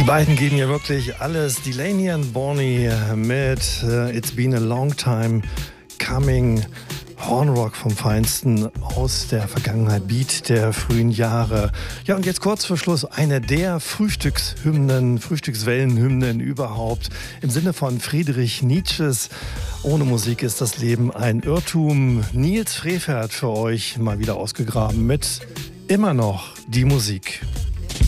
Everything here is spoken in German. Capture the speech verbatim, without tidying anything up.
beiden geben ja wirklich alles. Delaney and Bonnie mit uh, It's Been a Long Time Coming. Hornrock vom Feinsten aus der Vergangenheit, Beat der frühen Jahre. Ja, und jetzt kurz vor Schluss eine der Frühstückshymnen, Frühstückswellenhymnen überhaupt. Im Sinne von Friedrich Nietzsches: Ohne Musik ist das Leben ein Irrtum. Nils Frevert für euch mal wieder ausgegraben mit Immer noch die Musik.